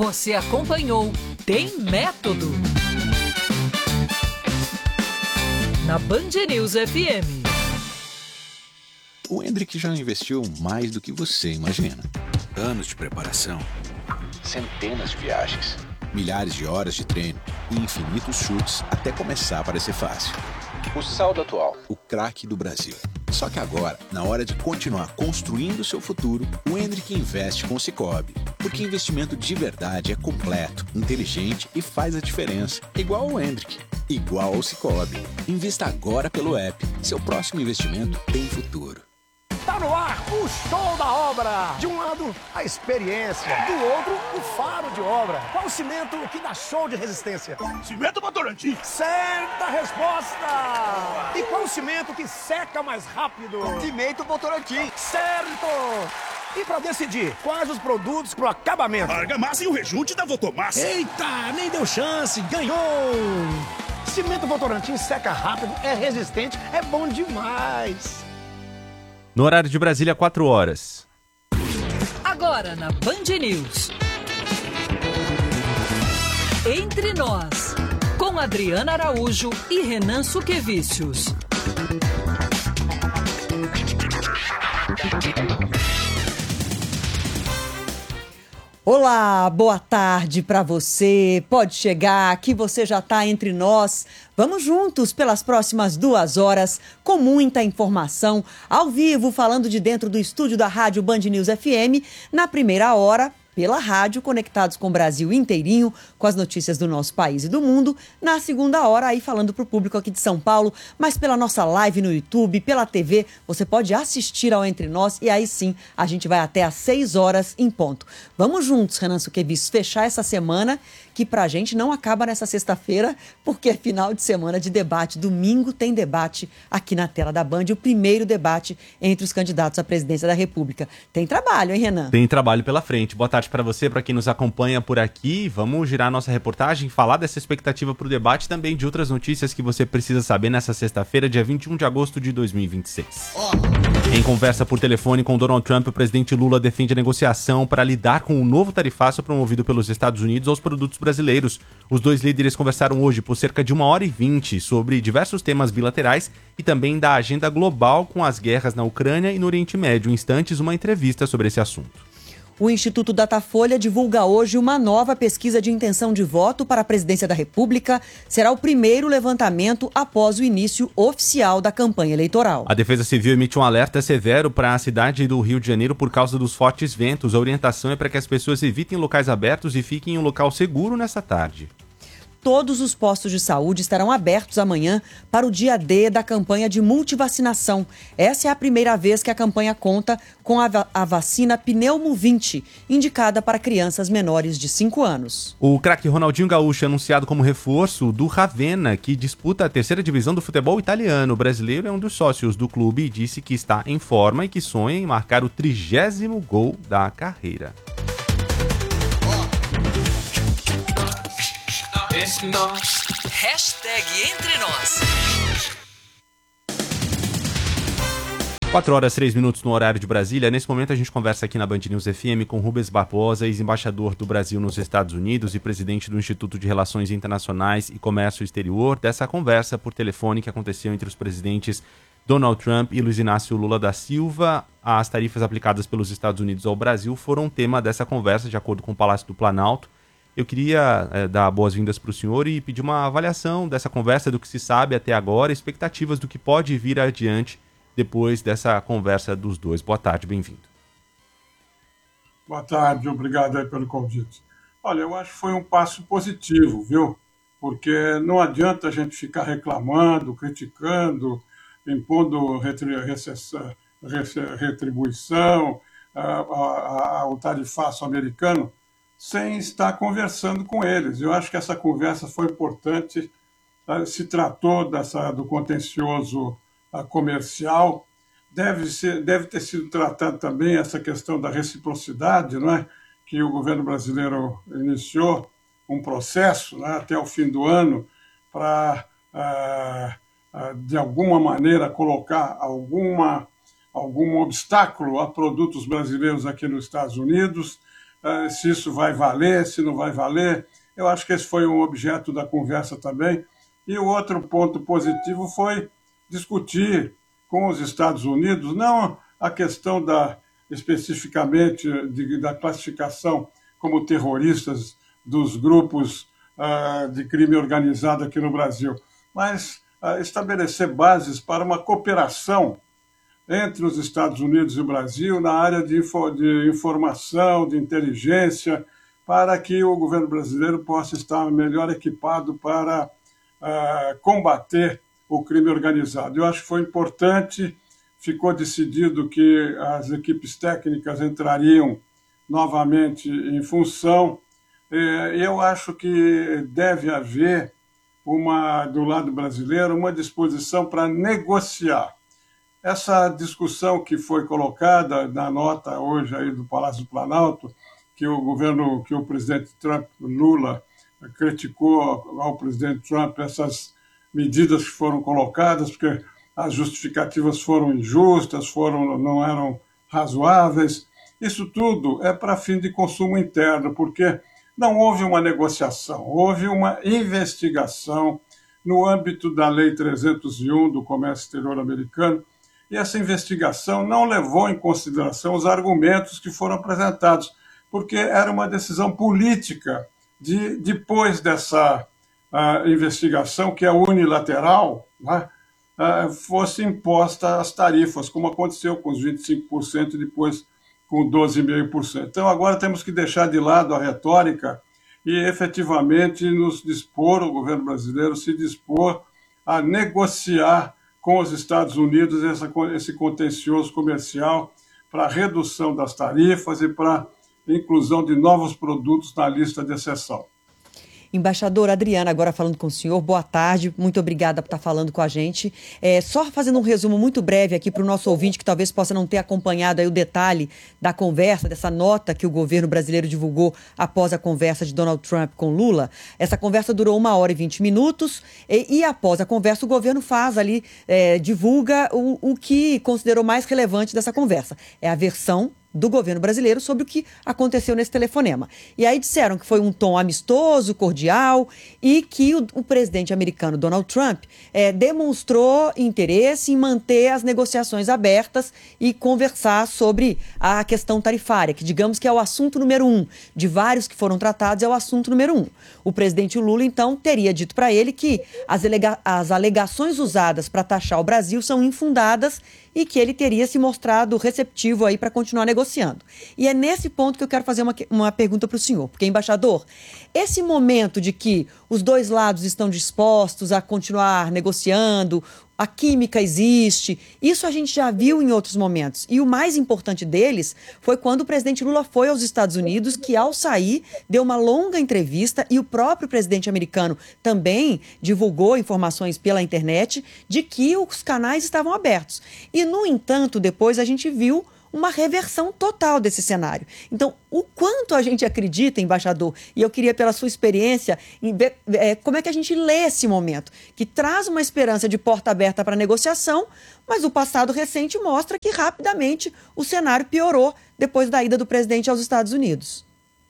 Você acompanhou Tem Método na Band News FM. O Hendrick já investiu mais do que você imagina. Anos de preparação, centenas de viagens, milhares de horas de treino e infinitos chutes até começar a parecer fácil. O saldo atual, o craque do Brasil. Só que agora, na hora de continuar construindo seu futuro, o Hendrick investe com o Sicoob. Porque investimento de verdade é completo, inteligente e faz a diferença. Igual ao Hendrick, igual ao Sicoob. Invista agora pelo app. Seu próximo investimento tem futuro. Tá no ar o show da obra. De um lado, a experiência. Do outro, o faro de obra. Qual o cimento que dá show de resistência? Cimento Votorantim. Certa resposta. E qual o cimento que seca mais rápido? Cimento Votorantim. Certo. E pra decidir quais os produtos pro acabamento? Argamassa e o rejunte da Votomassa. Eita, nem deu chance. Ganhou. Cimento Votorantim seca rápido, é resistente, é bom demais. No horário de Brasília, 4 horas. Agora na Band News. Entre Nós, com Adriana Araújo e Renan Suquevicius. Olá, boa tarde para você. Pode chegar, que você já está entre nós. Vamos juntos pelas próximas 2 horas com muita informação, ao vivo, falando de dentro do estúdio da Rádio Band News FM, na primeira hora, pela rádio, conectados com o Brasil inteirinho, com as notícias do nosso país e do mundo. Na segunda hora, aí falando para o público aqui de São Paulo, mas pela nossa live no YouTube, pela TV, você pode assistir ao Entre Nós e aí sim, a gente vai até às 6 horas em ponto. Vamos juntos, Renan Suquevicius, fechar essa semana, que pra gente não acaba nessa sexta-feira, porque é final de semana de debate. Domingo tem debate aqui na tela da Band, o primeiro debate entre os candidatos à presidência da República. Tem trabalho, hein, Renan? Tem trabalho pela frente. Boa tarde para você, para quem nos acompanha por aqui. Vamos girar nossa reportagem, falar dessa expectativa para o debate e também de outras notícias que você precisa saber nessa sexta-feira, dia 21 de agosto de 2026. Em conversa por telefone com Donald Trump, o presidente Lula defende a negociação para lidar com o novo tarifaço promovido pelos Estados Unidos aos produtos brasileiros. Os dois líderes conversaram hoje por cerca de 1h20 sobre diversos temas bilaterais e também da agenda global com as guerras na Ucrânia e no Oriente Médio. Em instantes, uma entrevista sobre esse assunto. O Instituto Datafolha divulga hoje uma nova pesquisa de intenção de voto para a presidência da República. Será o primeiro levantamento após o início oficial da campanha eleitoral. A Defesa Civil emite um alerta severo para a cidade do Rio de Janeiro por causa dos fortes ventos. A orientação é para que as pessoas evitem locais abertos e fiquem em um local seguro nessa tarde. Todos os postos de saúde estarão abertos amanhã para o dia D da campanha de multivacinação. Essa é a primeira vez que a campanha conta com a vacina Pneumo 20, indicada para crianças menores de 5 anos. O craque Ronaldinho Gaúcho é anunciado como reforço do Ravenna, que disputa a 3ª divisão do futebol italiano. O brasileiro é um dos sócios do clube e disse que está em forma e que sonha em marcar o 30º gol da carreira. Hashtag Entre Nós. 4 horas 3 minutos no horário de Brasília. Nesse momento a gente conversa aqui na Band News FM com Rubens Barbosa, ex-embaixador do Brasil nos Estados Unidos e presidente do Instituto de Relações Internacionais e Comércio Exterior. Dessa conversa por telefone que aconteceu entre os presidentes Donald Trump e Luiz Inácio Lula da Silva. As tarifas aplicadas pelos Estados Unidos ao Brasil foram tema dessa conversa, de acordo com o Palácio do Planalto. Eu queria dar boas-vindas para o senhor e pedir uma avaliação dessa conversa, do que se sabe até agora, expectativas do que pode vir adiante depois dessa conversa dos dois. Boa tarde, bem-vindo. Boa tarde, obrigado aí pelo convite. Olha, eu acho que foi um passo positivo, viu? Porque não adianta a gente ficar reclamando, criticando, impondo retribuição ao tarifaço americano, sem estar conversando com eles. Eu acho que essa conversa foi importante, se tratou do contencioso comercial, deve ter sido tratado também essa questão da reciprocidade, não é? Que o governo brasileiro iniciou um processo, né, até o fim do ano para, de alguma maneira, colocar algum obstáculo a produtos brasileiros aqui nos Estados Unidos, se isso vai valer, se não vai valer. Eu acho que esse foi um objeto da conversa também. E o outro ponto positivo foi discutir com os Estados Unidos, não a questão especificamente da classificação como terroristas dos grupos de crime organizado aqui no Brasil, mas estabelecer bases para uma cooperação entre os Estados Unidos e o Brasil na área de informação, de inteligência, para que o governo brasileiro possa estar melhor equipado para combater o crime organizado. Eu acho que foi importante, ficou decidido que as equipes técnicas entrariam novamente em função. Eu acho que deve haver, do lado brasileiro, uma disposição para negociar. Essa discussão que foi colocada na nota hoje aí do Palácio do Planalto, que o presidente Lula criticou ao presidente Trump essas medidas que foram colocadas, porque as justificativas foram injustas, não eram razoáveis. Isso tudo é para fim de consumo interno, porque não houve uma negociação, houve uma investigação no âmbito da Lei 301 do Comércio Exterior Americano, e essa investigação não levou em consideração os argumentos que foram apresentados, porque era uma decisão política depois dessa investigação, que é unilateral, né, fosse imposta as tarifas, como aconteceu com os 25% e depois com 12,5%. Então, agora temos que deixar de lado a retórica e, efetivamente, o governo brasileiro se dispor a negociar com os Estados Unidos esse contencioso comercial para redução das tarifas e para inclusão de novos produtos na lista de exceção. Embaixadora Adriana, agora falando com o senhor, boa tarde, muito obrigada por estar falando com a gente. Só fazendo um resumo muito breve aqui para o nosso ouvinte, que talvez possa não ter acompanhado aí o detalhe da conversa, dessa nota que o governo brasileiro divulgou após a conversa de Donald Trump com Lula. Essa conversa durou 1h20 e após a conversa o governo faz ali, divulga o que considerou mais relevante dessa conversa. É a versão do governo brasileiro sobre o que aconteceu nesse telefonema. E aí disseram que foi um tom amistoso, cordial, e que o presidente americano Donald Trump demonstrou interesse em manter as negociações abertas e conversar sobre a questão tarifária, que digamos que é o assunto número 1, de vários que foram tratados, é o assunto número 1. O presidente Lula, então, teria dito para ele que as alegações usadas para taxar o Brasil são infundadas e que ele teria se mostrado receptivo aí para continuar negociando. E é nesse ponto que eu quero fazer uma pergunta para o senhor, porque, embaixador, esse momento de que os dois lados estão dispostos a continuar negociando, a química existe, isso a gente já viu em outros momentos. E o mais importante deles foi quando o presidente Lula foi aos Estados Unidos, que ao sair deu uma longa entrevista e o próprio presidente americano também divulgou informações pela internet de que os canais estavam abertos. E, no entanto, depois a gente viu uma reversão total desse cenário. Então, o quanto a gente acredita, embaixador, e eu queria, pela sua experiência, como é que a gente lê esse momento, que traz uma esperança de porta aberta para negociação, mas o passado recente mostra que rapidamente o cenário piorou depois da ida do presidente aos Estados Unidos.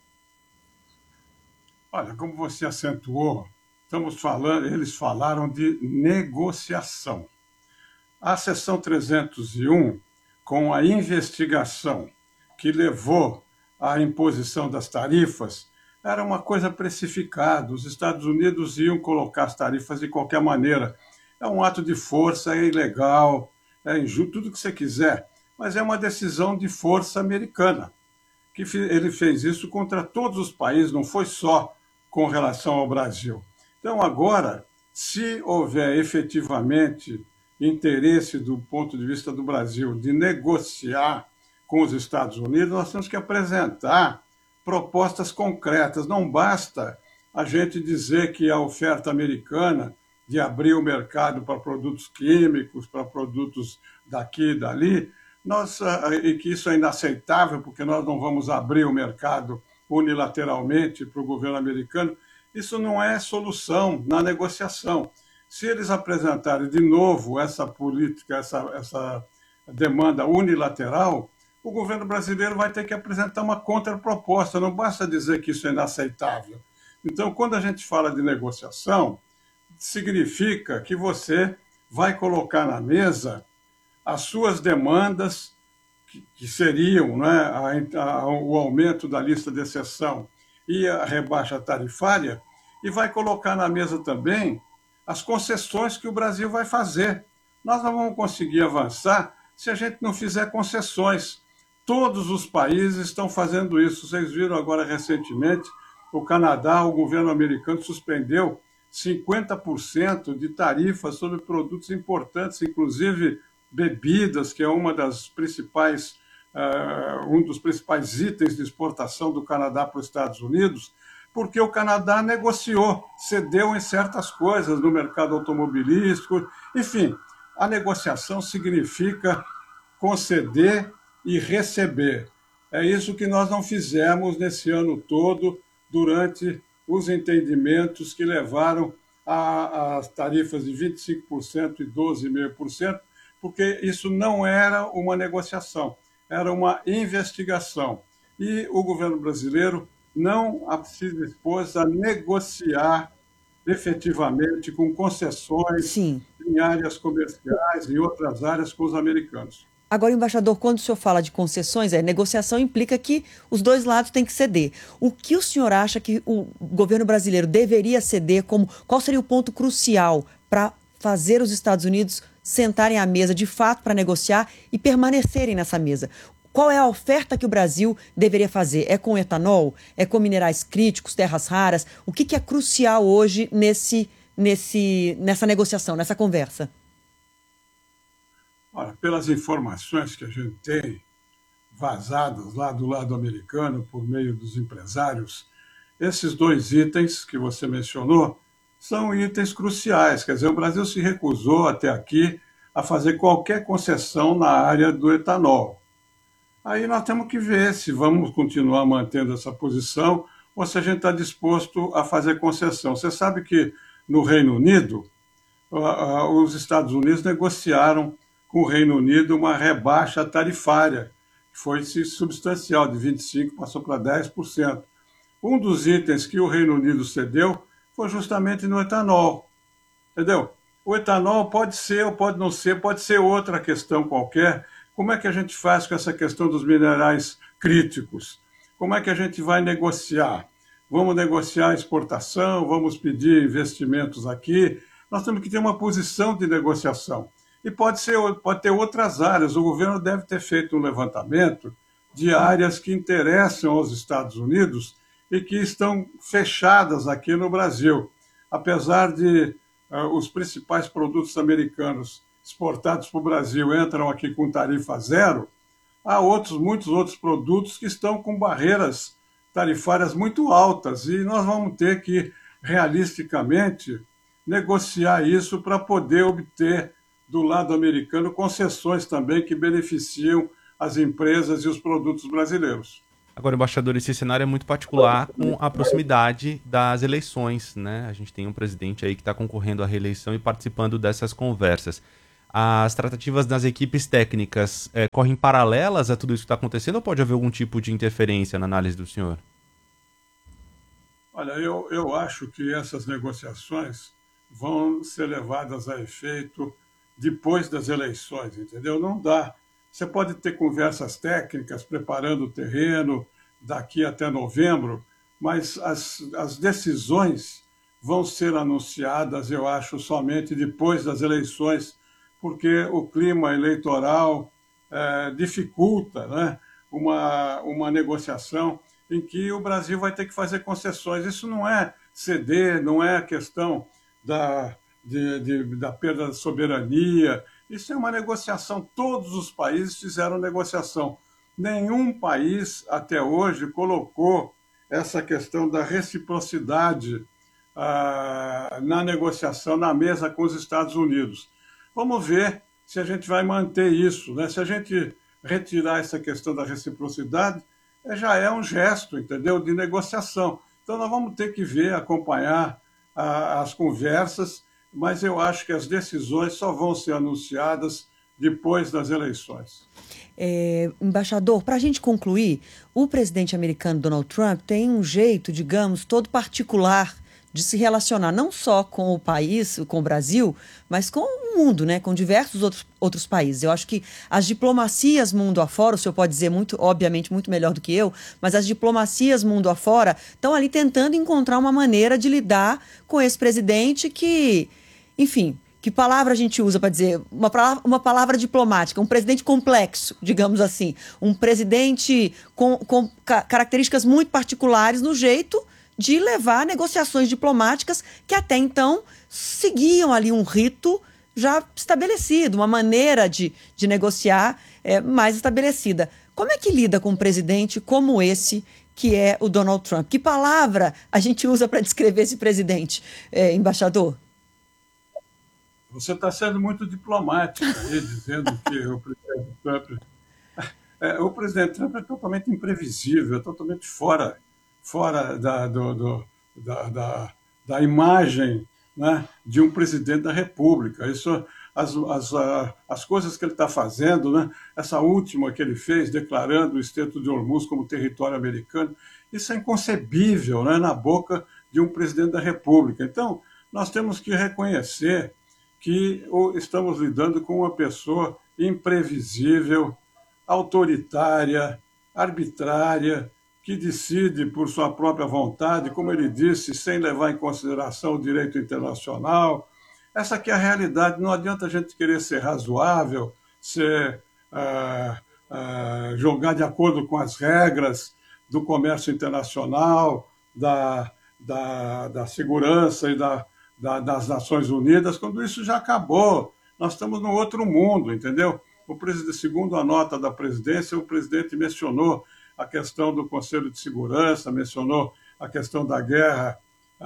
Olha, como você acentuou, eles falaram de negociação. A seção 301, com a investigação que levou à imposição das tarifas, era uma coisa precificada. Os Estados Unidos iam colocar as tarifas de qualquer maneira. É um ato de força, é ilegal, é injusto, tudo que você quiser, mas é uma decisão de força americana, que ele fez isso contra todos os países, não foi só com relação ao Brasil. Então, agora, se houver efetivamente interesse do ponto de vista do Brasil de negociar com os Estados Unidos, nós temos que apresentar propostas concretas. Não basta a gente dizer que a oferta americana de abrir o mercado para produtos químicos, para produtos daqui e dali, e que isso é inaceitável, porque nós não vamos abrir o mercado unilateralmente para o governo americano. Isso não é solução na negociação. Se eles apresentarem de novo essa política, essa demanda unilateral, o governo brasileiro vai ter que apresentar uma contraproposta, não basta dizer que isso é inaceitável. Então, quando a gente fala de negociação, significa que você vai colocar na mesa as suas demandas, que seriam, né, o aumento da lista de exceção e a rebaixa tarifária, e vai colocar na mesa também as concessões que o Brasil vai fazer. Nós não vamos conseguir avançar se a gente não fizer concessões. Todos os países estão fazendo isso. Vocês viram agora recentemente, o Canadá, o governo americano suspendeu 50% de tarifas sobre produtos importantes, inclusive bebidas, que é um dos principais itens de exportação do Canadá para os Estados Unidos, porque o Canadá negociou, cedeu em certas coisas no mercado automobilístico. Enfim, a negociação significa conceder e receber. É isso que nós não fizemos nesse ano todo, durante os entendimentos que levaram às tarifas de 25% e 12,5%, porque isso não era uma negociação, era uma investigação. E o governo brasileiro não se dispôs a negociar efetivamente com concessões Sim. em áreas comerciais e outras áreas com os americanos. Agora, embaixador, quando o senhor fala de concessões, negociação implica que os dois lados têm que ceder. O que o senhor acha que o governo brasileiro deveria ceder? Qual seria o ponto crucial para fazer os Estados Unidos sentarem à mesa de fato para negociar e permanecerem nessa mesa? Qual é a oferta que o Brasil deveria fazer? É com etanol? É com minerais críticos, terras raras? O que é crucial hoje nessa negociação, nessa conversa? Olha, pelas informações que a gente tem vazadas lá do lado americano por meio dos empresários, esses dois itens que você mencionou são itens cruciais. Quer dizer, o Brasil se recusou até aqui a fazer qualquer concessão na área do etanol. Aí nós temos que ver se vamos continuar mantendo essa posição ou se a gente está disposto a fazer concessão. Você sabe que no Reino Unido, os Estados Unidos negociaram com o Reino Unido uma rebaixa tarifária, que foi substancial, de 25% passou para 10%. Um dos itens que o Reino Unido cedeu foi justamente no etanol. Entendeu? O etanol pode ser ou pode não ser, pode ser outra questão qualquer. Como é que a gente faz com essa questão dos minerais críticos? Como é que a gente vai negociar? Vamos negociar a exportação, vamos pedir investimentos aqui. Nós temos que ter uma posição de negociação. E pode ter outras áreas. O governo deve ter feito um levantamento de áreas que interessam aos Estados Unidos e que estão fechadas aqui no Brasil. Apesar de os principais produtos americanos exportados para o Brasil entram aqui com tarifa zero, há muitos outros produtos que estão com barreiras tarifárias muito altas e nós vamos ter que, realisticamente, negociar isso para poder obter, do lado americano, concessões também que beneficiam as empresas e os produtos brasileiros. Agora, embaixador, esse cenário é muito particular com a proximidade das eleições, né? A gente tem um presidente aí que está concorrendo à reeleição e participando dessas conversas. As tratativas das equipes técnicas correm paralelas a tudo isso que está acontecendo ou pode haver algum tipo de interferência na análise do senhor? Olha, eu acho que essas negociações vão ser levadas a efeito depois das eleições, entendeu? Não dá. Você pode ter conversas técnicas, preparando o terreno daqui até novembro, mas as decisões vão ser anunciadas, eu acho, somente depois das eleições, porque o clima eleitoral dificulta, né, uma negociação em que o Brasil vai ter que fazer concessões. Isso não é ceder, não é a questão da perda da soberania. Isso é uma negociação. Todos os países fizeram negociação. Nenhum país até hoje colocou essa questão da reciprocidade na negociação, na mesa com os Estados Unidos. Vamos ver se a gente vai manter isso, né? Se a gente retirar essa questão da reciprocidade, já é um gesto, entendeu, de negociação. Então nós vamos ter que ver, acompanhar as conversas, mas eu acho que as decisões só vão ser anunciadas depois das eleições. Embaixador, para a gente concluir, o presidente americano Donald Trump tem um jeito, digamos, todo particular de se relacionar não só com o país, com o Brasil, mas com o mundo, né? Com diversos outros países. Eu acho que as diplomacias mundo afora, o senhor pode dizer muito, obviamente, muito melhor do que eu, mas as diplomacias mundo afora estão ali tentando encontrar uma maneira de lidar com esse presidente que, enfim, que palavra a gente usa para dizer? Uma palavra diplomática, um presidente complexo, digamos assim. Um presidente com características muito particulares no jeito de levar negociações diplomáticas que até então seguiam ali um rito já estabelecido, uma maneira de negociar mais estabelecida. Como é que lida com um presidente como esse, que é o Donald Trump? Que palavra a gente usa para descrever esse presidente, embaixador? Você está sendo muito diplomático aí, dizendo que o presidente Trump é totalmente imprevisível, é totalmente fora da imagem, né, de um presidente da República. Isso, as coisas que ele está fazendo, né, essa última que ele fez, declarando o Estreito de Hormuz como território americano, isso é inconcebível, né, na boca de um presidente da República. Então, nós temos que reconhecer que estamos lidando com uma pessoa imprevisível, autoritária, arbitrária, que decide por sua própria vontade, como ele disse, sem levar em consideração o direito internacional. Essa aqui é a realidade. Não adianta a gente querer ser razoável, jogar de acordo com as regras do comércio internacional, da segurança e das Nações Unidas, quando isso já acabou. Nós estamos num outro mundo, entendeu? Segundo a nota da presidência, o presidente mencionou a questão do Conselho de Segurança, mencionou a questão da guerra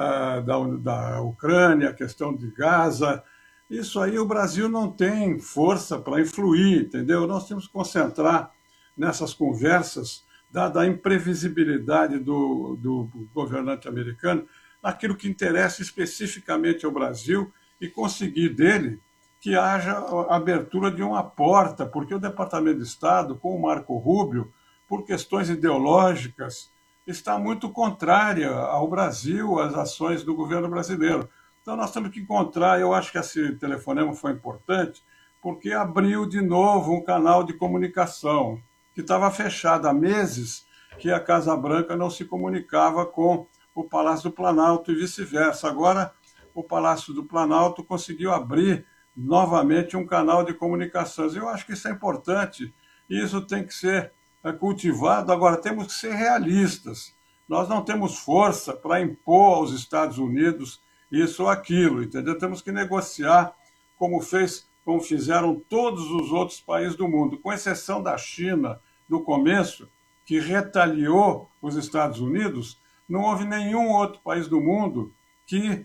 da Ucrânia, a questão de Gaza. Isso aí o Brasil não tem força para influir, entendeu? Nós temos que concentrar nessas conversas, dada a imprevisibilidade do governante americano, naquilo que interessa especificamente ao Brasil e conseguir dele que haja a abertura de uma porta, porque o Departamento de Estado, com o Marco Rubio, por questões ideológicas, está muito contrária ao Brasil, às ações do governo brasileiro. Então nós temos que encontrar, eu acho que esse telefonema foi importante, porque abriu de novo um canal de comunicação, que estava fechado há meses, que a Casa Branca não se comunicava com o Palácio do Planalto e vice-versa. Agora, o Palácio do Planalto conseguiu abrir novamente um canal de comunicações. Eu acho que isso é importante, e isso tem que ser cultivado. Agora, temos que ser realistas. Nós não temos força para impor aos Estados Unidos isso ou aquilo, entendeu? Temos que negociar como fizeram todos os outros países do mundo, com exceção da China, no começo, que retaliou os Estados Unidos. Não houve nenhum outro país do mundo que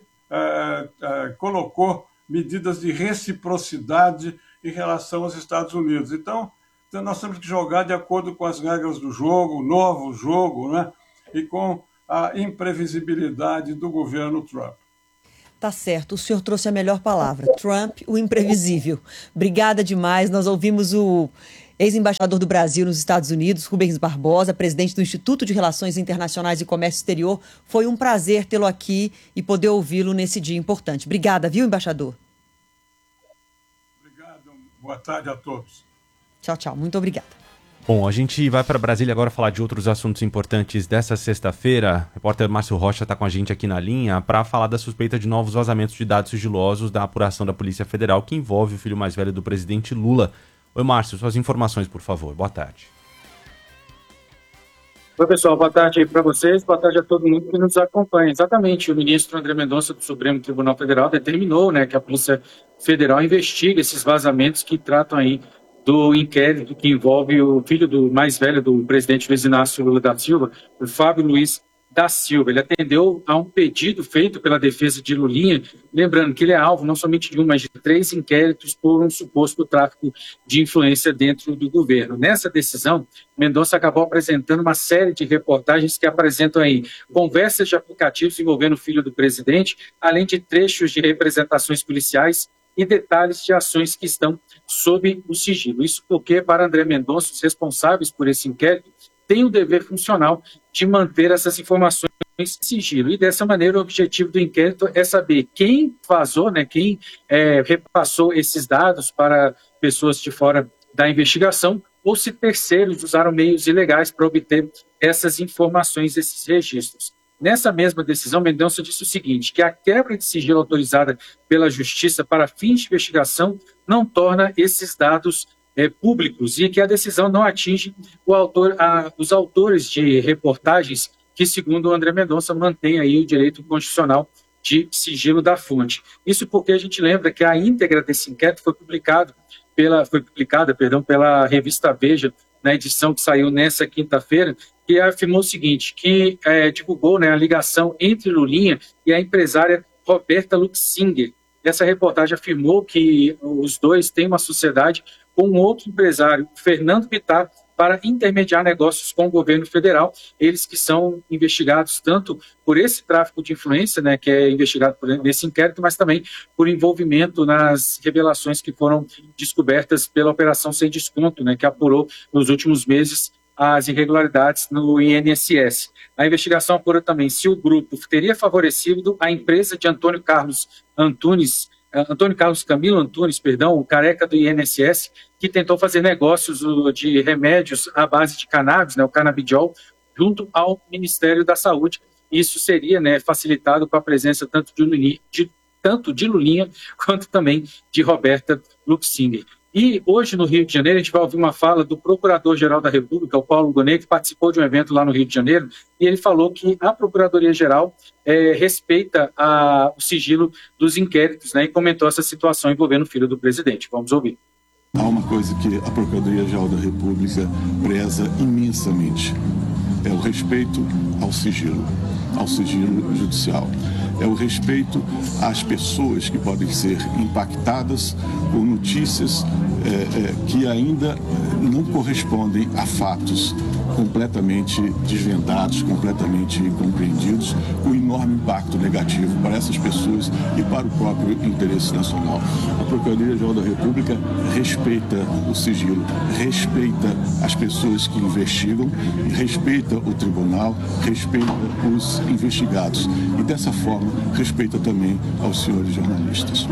colocou medidas de reciprocidade em relação aos Estados Unidos. Então, nós temos que jogar de acordo com as regras do jogo, o novo jogo, né? E com a imprevisibilidade do governo Trump. Tá certo, o senhor trouxe a melhor palavra, Trump, o imprevisível. Obrigada demais, nós ouvimos o ex-embaixador do Brasil nos Estados Unidos, Rubens Barbosa, presidente do Instituto de Relações Internacionais e Comércio Exterior. Foi um prazer tê-lo aqui e poder ouvi-lo nesse dia importante. Obrigada, viu, embaixador? Obrigado, boa tarde a todos. Tchau, tchau, muito obrigada. Bom, a gente vai para Brasília agora falar de outros assuntos importantes dessa sexta-feira. O repórter Márcio Rocha está com a gente aqui na linha para falar da suspeita de novos vazamentos de dados sigilosos da apuração da Polícia Federal que envolve o filho mais velho do presidente Lula. Oi, Márcio, suas informações, por favor. Boa tarde. Oi, pessoal. Boa tarde aí para vocês. Boa tarde a todo mundo que nos acompanha. Exatamente, o ministro André Mendonça do Supremo Tribunal Federal determinou, né, que a Polícia Federal investigue esses vazamentos que tratam aí do inquérito que envolve o filho do mais velho do presidente Luiz Inácio Lula da Silva, o Fábio Luiz da Silva. Ele atendeu a um pedido feito pela defesa de Lulinha, lembrando que ele é alvo não somente de um, mas de 3 inquéritos por um suposto tráfico de influência dentro do governo. Nessa decisão, Mendonça acabou apresentando uma série de reportagens que apresentam aí conversas de aplicativos envolvendo o filho do presidente, além de trechos de representações policiais e detalhes de ações que estão sob o sigilo. Isso porque, para André Mendonça, os responsáveis por esse inquérito têm o dever funcional de manter essas informações em sigilo. E dessa maneira, o objetivo do inquérito é saber quem vazou, quem repassou esses dados para pessoas de fora da investigação, ou se terceiros usaram meios ilegais para obter essas informações, esses registros. Nessa mesma decisão, Mendonça disse o seguinte, que a quebra de sigilo autorizada pela Justiça para fins de investigação não torna esses dados públicos e que a decisão não atinge os autores de reportagens que, segundo o André Mendonça, mantém aí o direito constitucional de sigilo da fonte. Isso porque a gente lembra que a íntegra desse inquérito foi publicada pela revista Veja, na edição que saiu nessa quinta-feira, que afirmou o seguinte, que divulgou a ligação entre Lulinha e a empresária Roberta Luxinger. Essa reportagem afirmou que os dois têm uma sociedade com um outro empresário, Fernando Bittar, para intermediar negócios com o governo federal, eles que são investigados tanto por esse tráfico de influência, que é investigado nesse inquérito, mas também por envolvimento nas revelações que foram descobertas pela Operação Sem Desconto, que apurou nos últimos meses as irregularidades no INSS. A investigação apura também se o grupo teria favorecido a empresa de Antônio Carlos Camilo Antunes, o careca do INSS, que tentou fazer negócios de remédios à base de cannabis, o canabidiol, junto ao Ministério da Saúde. Isso seria facilitado com a presença tanto de Lulinha quanto também de Roberta Luxinger. E hoje, no Rio de Janeiro, a gente vai ouvir uma fala do Procurador-Geral da República, o Paulo Gonet, que participou de um evento lá no Rio de Janeiro, e ele falou que a Procuradoria-Geral respeita o sigilo dos inquéritos, e comentou essa situação envolvendo o filho do presidente. Vamos ouvir. Há uma coisa que a Procuradoria-Geral da República preza imensamente, é o respeito ao sigilo judicial. É o respeito às pessoas que podem ser impactadas por notícias que ainda não correspondem a fatos completamente desvendados, completamente compreendidos, com enorme impacto negativo para essas pessoas e para o próprio interesse nacional. A Procuradoria-Geral da República respeita o sigilo, respeita as pessoas que investigam, respeita o tribunal, respeita os investigados e, dessa forma, respeita também aos senhores jornalistas.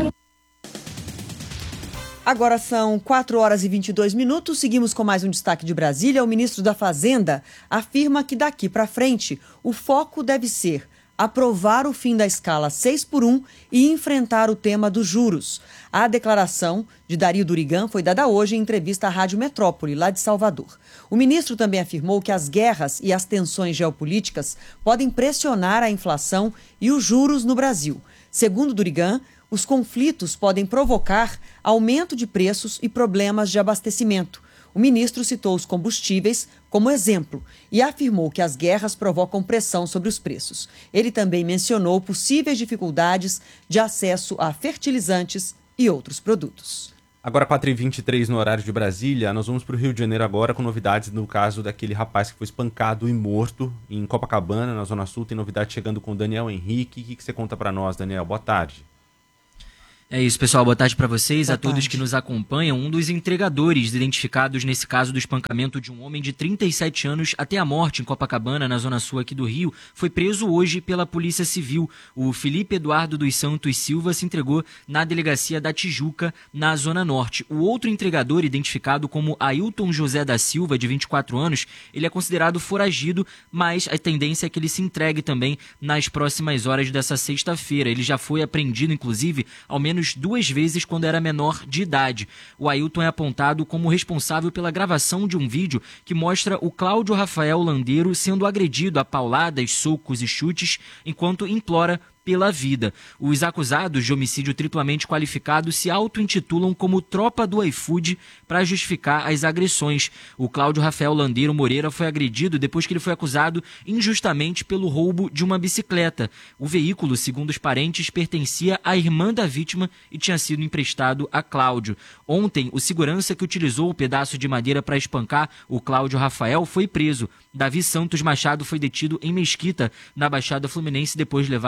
Agora são 4h22. Seguimos com mais um destaque de Brasília. O ministro da Fazenda afirma que daqui para frente o foco deve ser aprovar o fim da escala 6x1 e enfrentar o tema dos juros. A declaração de Dario Durigan foi dada hoje em entrevista à Rádio Metrópole, lá de Salvador. O ministro também afirmou que as guerras e as tensões geopolíticas podem pressionar a inflação e os juros no Brasil. Segundo Durigan, os conflitos podem provocar aumento de preços e problemas de abastecimento. O ministro citou os combustíveis como exemplo e afirmou que as guerras provocam pressão sobre os preços. Ele também mencionou possíveis dificuldades de acesso a fertilizantes e outros produtos. Agora 4h23 no horário de Brasília, nós vamos para o Rio de Janeiro agora com novidades no caso daquele rapaz que foi espancado e morto em Copacabana, na Zona Sul. Tem novidade chegando com o Daniel Henrique. O que você conta para nós, Daniel? Boa tarde. É isso, pessoal. Boa tarde para vocês, a todos que nos acompanham. Um dos entregadores identificados nesse caso do espancamento de um homem de 37 anos até a morte em Copacabana, na Zona Sul aqui do Rio, foi preso hoje pela Polícia Civil. O Felipe Eduardo dos Santos Silva se entregou na delegacia da Tijuca, na Zona Norte. O outro entregador, identificado como Ailton José da Silva, de 24 anos, ele é considerado foragido, mas a tendência é que ele se entregue também nas próximas horas dessa sexta-feira. Ele já foi apreendido, inclusive, ao menos 2 vezes quando era menor de idade. O Ailton é apontado como responsável pela gravação de um vídeo que mostra o Cláudio Rafael Landeiro sendo agredido a pauladas, socos e chutes enquanto implora pela vida. Os acusados de homicídio triplamente qualificado se auto-intitulam como tropa do iFood para justificar as agressões. O Cláudio Rafael Landeiro Moreira foi agredido depois que ele foi acusado injustamente pelo roubo de uma bicicleta. O veículo, segundo os parentes, pertencia à irmã da vítima e tinha sido emprestado a Cláudio. Ontem, o segurança que utilizou o pedaço de madeira para espancar o Cláudio Rafael foi preso. Davi Santos Machado foi detido em Mesquita, na Baixada Fluminense, depois levado à delegacia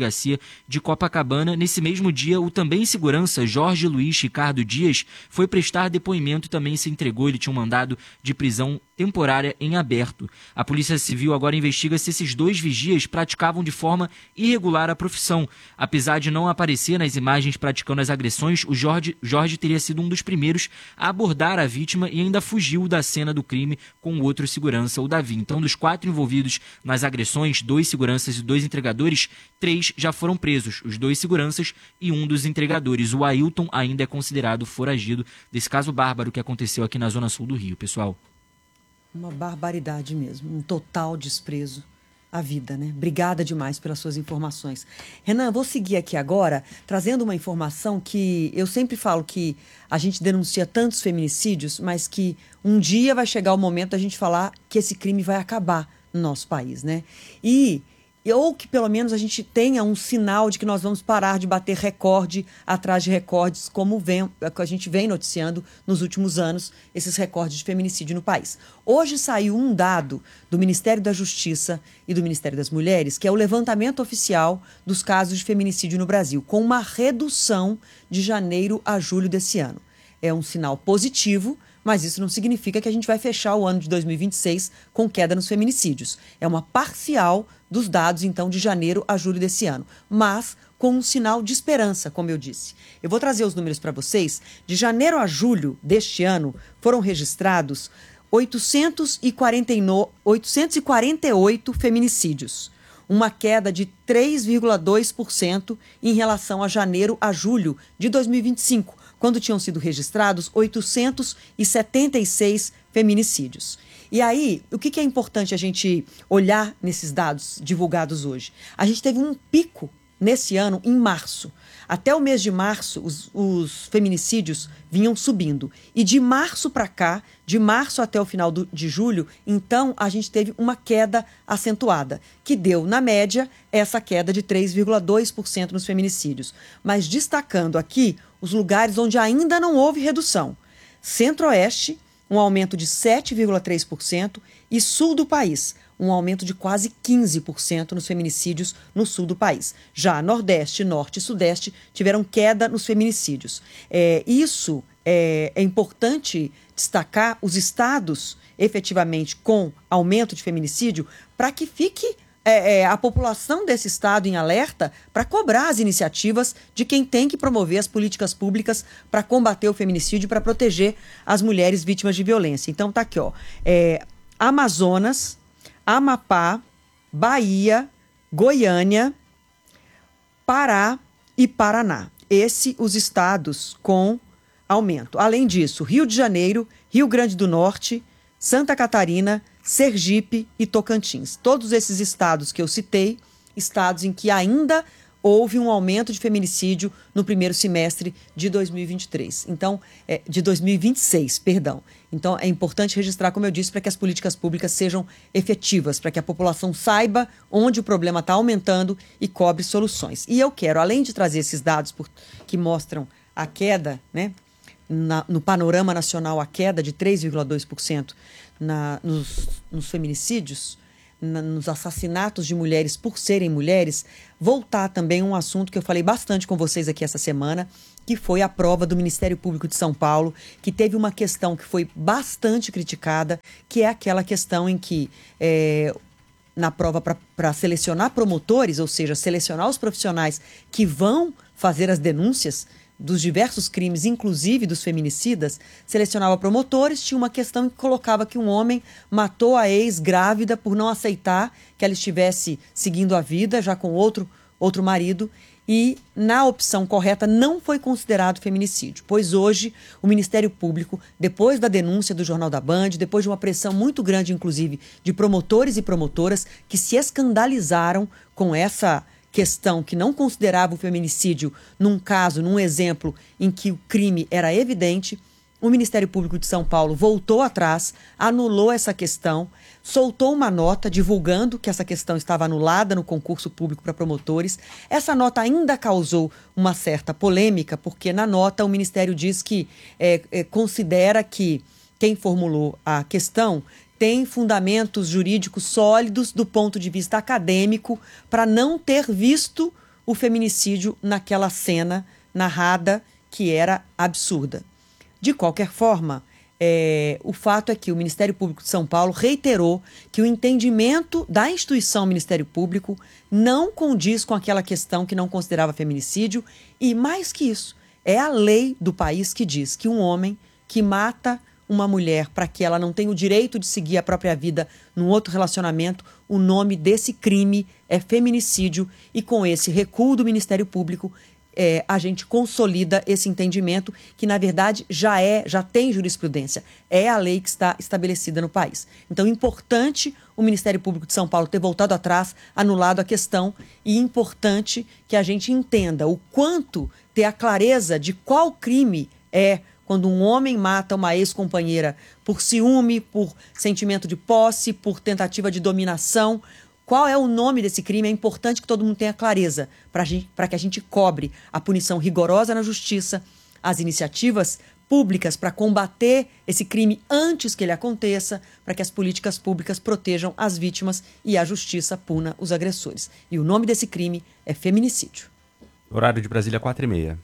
delegacia de Copacabana. Nesse mesmo dia, o também segurança Jorge Luiz Ricardo Dias foi prestar depoimento e também se entregou. Ele tinha um mandado de prisão temporária em aberto. A Polícia Civil agora investiga se esses 2 vigias praticavam de forma irregular a profissão. Apesar de não aparecer nas imagens praticando as agressões, o Jorge teria sido um dos primeiros a abordar a vítima e ainda fugiu da cena do crime com o outro segurança, o Davi. Então, dos 4 envolvidos nas agressões, 2 seguranças e 2 entregadores, 3 já foram presos, os 2 seguranças e um dos entregadores. O Ailton ainda é considerado foragido desse caso bárbaro que aconteceu aqui na Zona Sul do Rio, pessoal. Uma barbaridade mesmo, um total desprezo à vida, né? Obrigada demais pelas suas informações. Renan, vou seguir aqui agora, trazendo uma informação que eu sempre falo que a gente denuncia tantos feminicídios, mas que um dia vai chegar o momento da gente falar que esse crime vai acabar no nosso país, né? Ou que pelo menos a gente tenha um sinal de que nós vamos parar de bater recorde atrás de recordes, como a gente vem noticiando nos últimos anos, esses recordes de feminicídio no país. Hoje saiu um dado do Ministério da Justiça e do Ministério das Mulheres, que é o levantamento oficial dos casos de feminicídio no Brasil, com uma redução de janeiro a julho desse ano. É um sinal positivo, mas isso não significa que a gente vai fechar o ano de 2026 com queda nos feminicídios. É uma parcial dos dados, então, de janeiro a julho desse ano, mas com um sinal de esperança, como eu disse. Eu vou trazer os números para vocês. De janeiro a julho deste ano, foram registrados 848 feminicídios, uma queda de 3,2% em relação a janeiro a julho de 2025, quando tinham sido registrados 876 feminicídios. E aí, o que é importante a gente olhar nesses dados divulgados hoje? A gente teve um pico nesse ano em março. Até o mês de março, os feminicídios vinham subindo. E de março para cá, de março até o final de julho, então a gente teve uma queda acentuada, que deu, na média, essa queda de 3,2% nos feminicídios. Mas destacando aqui os lugares onde ainda não houve redução. Centro-Oeste, um aumento de 7,3%, e sul do país, um aumento de quase 15% nos feminicídios no sul do país. Já Nordeste, Norte e Sudeste tiveram queda nos feminicídios. Isso é importante destacar os estados, efetivamente, com aumento de feminicídio, para que fique a população desse estado em alerta para cobrar as iniciativas de quem tem que promover as políticas públicas para combater o feminicídio, para proteger as mulheres vítimas de violência. Então tá aqui, ó, Amazonas, Amapá, Bahia, Goiânia, Pará e Paraná. Os estados com aumento. Além disso, Rio de Janeiro, Rio Grande do Norte, Santa Catarina, Sergipe e Tocantins. Todos esses estados que eu citei, estados em que ainda houve um aumento de feminicídio no primeiro semestre de 2023. Então, de 2026, perdão. Então, é importante registrar, como eu disse, para que as políticas públicas sejam efetivas, para que a população saiba onde o problema está aumentando e cobre soluções. E eu quero, além de trazer esses dados que mostram a queda, né, no panorama nacional, a queda de 3,2% nos feminicídios, nos assassinatos de mulheres por serem mulheres, voltar também a um assunto que eu falei bastante com vocês aqui essa semana, que foi a prova do Ministério Público de São Paulo, que teve uma questão que foi bastante criticada, que é aquela questão em que, na prova para selecionar promotores, ou seja, selecionar os profissionais que vão fazer as denúncias dos diversos crimes, inclusive dos feminicidas, selecionava promotores, tinha uma questão que colocava que um homem matou a ex grávida por não aceitar que ela estivesse seguindo a vida, já com outro marido, e na opção correta não foi considerado feminicídio, pois hoje o Ministério Público, depois da denúncia do Jornal da Band, depois de uma pressão muito grande, inclusive, de promotores e promotoras que se escandalizaram com essa questão que não considerava o feminicídio num caso, num exemplo em que o crime era evidente, o Ministério Público de São Paulo voltou atrás, anulou essa questão, soltou uma nota divulgando que essa questão estava anulada no concurso público para promotores. Essa nota ainda causou uma certa polêmica, porque na nota o Ministério diz que considera que quem formulou a questão tem fundamentos jurídicos sólidos do ponto de vista acadêmico para não ter visto o feminicídio naquela cena narrada que era absurda. De qualquer forma, o fato é que o Ministério Público de São Paulo reiterou que o entendimento da instituição Ministério Público não condiz com aquela questão que não considerava feminicídio e, mais que isso, é a lei do país que diz que um homem que mata uma mulher para que ela não tenha o direito de seguir a própria vida num outro relacionamento, o nome desse crime é feminicídio e com esse recuo do Ministério Público a gente consolida esse entendimento que, na verdade, já tem jurisprudência. É a lei que está estabelecida no país. Então, importante o Ministério Público de São Paulo ter voltado atrás, anulado a questão, e importante que a gente entenda o quanto ter a clareza de qual crime é quando um homem mata uma ex-companheira por ciúme, por sentimento de posse, por tentativa de dominação. Qual é o nome desse crime? É importante que todo mundo tenha clareza para que a gente cobre a punição rigorosa na justiça, as iniciativas públicas para combater esse crime antes que ele aconteça, para que as políticas públicas protejam as vítimas e a justiça puna os agressores. E o nome desse crime é feminicídio. Horário de Brasília, 4h30.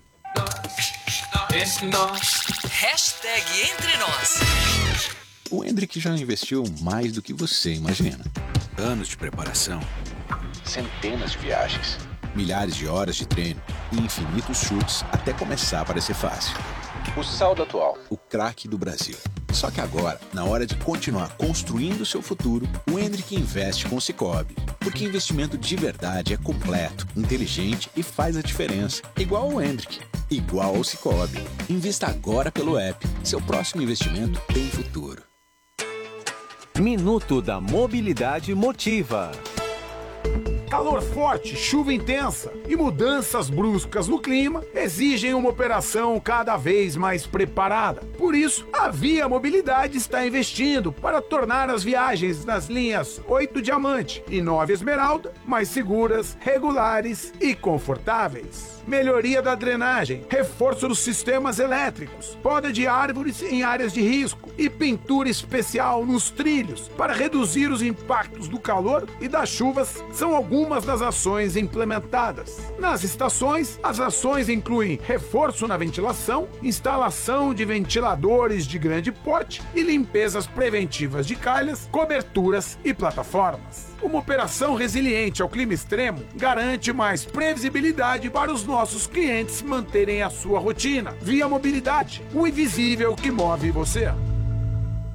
Hashtag Entre Nós. O Hendrick já investiu mais do que você imagina. Anos de preparação, centenas de viagens, milhares de horas de treino e infinitos chutes até começar a parecer fácil. O saldo atual, o craque do Brasil. Só que agora, na hora de continuar construindo o seu futuro, o Hendrick investe com o Sicoob. Porque investimento de verdade é completo, inteligente e faz a diferença. Igual ao Hendrick, igual ao Sicoob. Invista agora pelo app. Seu próximo investimento tem futuro. Minuto da Mobilidade Motiva. Calor forte, chuva intensa e mudanças bruscas no clima exigem uma operação cada vez mais preparada. Por isso, a Via Mobilidade está investindo para tornar as viagens nas linhas 8 Diamante e 9 Esmeralda mais seguras, regulares e confortáveis. Melhoria da drenagem, reforço dos sistemas elétricos, poda de árvores em áreas de risco e pintura especial nos trilhos para reduzir os impactos do calor e das chuvas são algumas das ações implementadas. Nas estações, as ações incluem reforço na ventilação, instalação de ventiladores de grande porte e limpezas preventivas de calhas, coberturas e plataformas. Uma operação resiliente ao clima extremo garante mais previsibilidade para os nossos clientes manterem a sua rotina. Via Mobilidade, o invisível que move você.